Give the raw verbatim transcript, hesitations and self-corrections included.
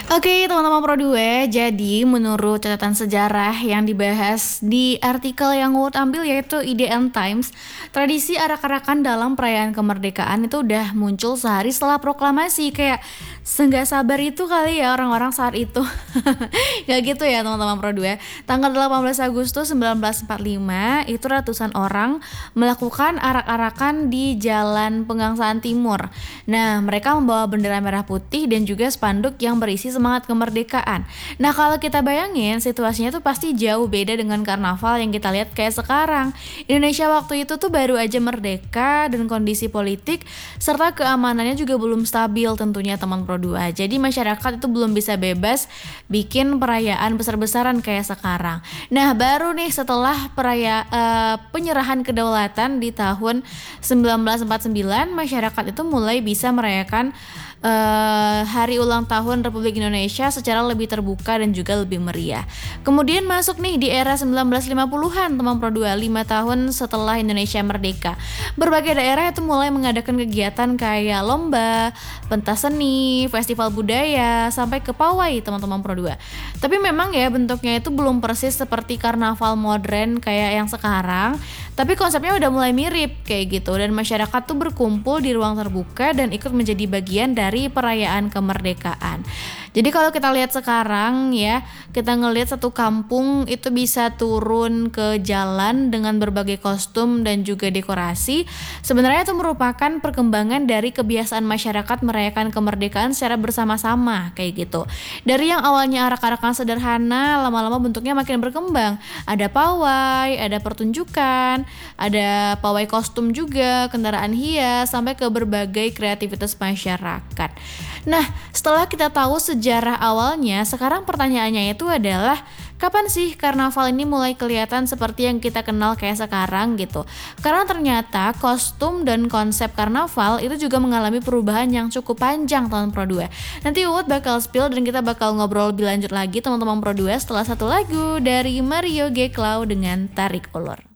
Oke teman-teman Pro dua, jadi menurut catatan sejarah yang dibahas di artikel yang Wout ambil yaitu I D N Times, tradisi arak-arakan dalam perayaan kemerdekaan itu udah muncul sehari setelah proklamasi. Kayak seenggak sabar itu kali ya orang-orang saat itu. Gak gitu ya teman-teman Pro dua. Tanggal delapan belas Agustus seribu sembilan ratus empat puluh lima itu ratusan orang melakukan arak-arakan di Jalan Pegangsaan Timur. Nah mereka membawa bendera merah putih dan juga spanduk yang berisi semangat kemerdekaan. Nah kalau kita bayangin situasinya tuh pasti jauh beda dengan karnaval yang kita lihat kayak sekarang. Indonesia waktu itu tuh baru aja merdeka dan kondisi politik serta keamanannya juga belum stabil tentunya teman Pro dua. Jadi masyarakat itu belum bisa bebas bikin perayaan besar-besaran kayak sekarang. Nah baru nih setelah perayaan uh, penyerahan kedaulatan di tahun seribu sembilan ratus empat puluh sembilan, masyarakat itu mulai bisa merayakan Uh, hari ulang tahun Republik Indonesia secara lebih terbuka dan juga lebih meriah. Kemudian masuk nih di era sembilan belas lima puluhan teman Pro dua, lima tahun setelah Indonesia merdeka. Berbagai daerah itu mulai mengadakan kegiatan kayak lomba, pentas seni, festival budaya, sampai ke pawai teman-teman Pro dua. Tapi memang ya bentuknya itu belum persis seperti karnaval modern kayak yang sekarang, tapi konsepnya udah mulai mirip kayak gitu dan masyarakat tuh berkumpul di ruang terbuka dan ikut menjadi bagian dari dari perayaan kemerdekaan. Jadi kalau kita lihat sekarang ya, kita ngelihat satu kampung itu bisa turun ke jalan dengan berbagai kostum dan juga dekorasi. Sebenarnya itu merupakan perkembangan dari kebiasaan masyarakat merayakan kemerdekaan secara bersama-sama kayak gitu. Dari yang awalnya arak-arakan sederhana, lama-lama bentuknya makin berkembang. Ada pawai, ada pertunjukan, ada pawai kostum juga, kendaraan hias, sampai ke berbagai kreativitas masyarakat. Nah, setelah kita tahu sejarah awalnya, sekarang pertanyaannya itu adalah kapan sih karnaval ini mulai kelihatan seperti yang kita kenal kayak sekarang gitu. Karena ternyata kostum dan konsep karnaval itu juga mengalami perubahan yang cukup panjang tahun Pro dua. Nanti Wout bakal spill dan kita bakal ngobrol lebih lanjut lagi teman-teman Pro dua setelah satu lagu dari Mario G. Cloud dengan Tarik Ulur.